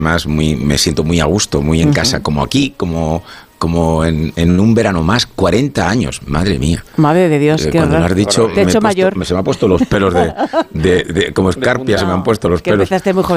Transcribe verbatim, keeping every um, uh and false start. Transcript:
Además, muy, me siento muy a gusto, muy en uh-huh. casa, como aquí, como, como en, en un verano más, cuarenta años, madre mía. Madre de Dios, eh, qué Cuando horror. lo has dicho, Te he hecho puesto, mayor. Me, se me han puesto los pelos de, de, de como escarpia, se me han puesto los que pelos. Empezaste muy joven.